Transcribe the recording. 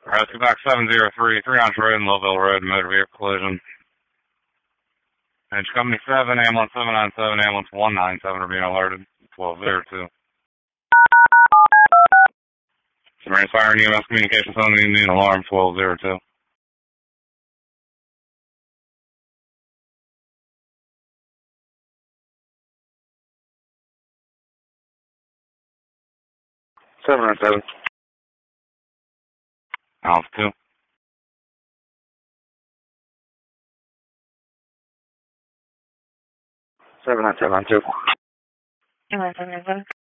Rescue Box 703, 3 Ounce Road and Loveville Road, motor vehicle collision. Edge Company 7, ambulance 797, ambulance 197 are being alerted, 1202. Submarine Fire and EMS communications on the Indian alarm, 1202. Seven and seven. Alpha 2. 797 2. 797.